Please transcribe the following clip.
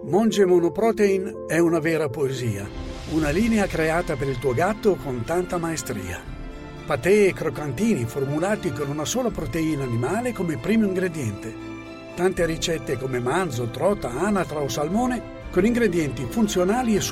Monge Monoprotein è una vera poesia, una linea creata per il tuo gatto con tanta maestria. Patè e croccantini formulati con una sola proteina animale come primo ingrediente. Tante ricette come manzo, trota, anatra o salmone con ingredienti funzionali e